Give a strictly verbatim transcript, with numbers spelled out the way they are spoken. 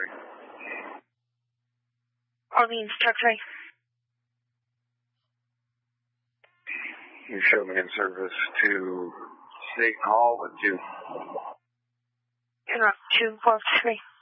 three. Orleans, truck three. You show me in service to State Hall with two. Interrupt, two, four, three.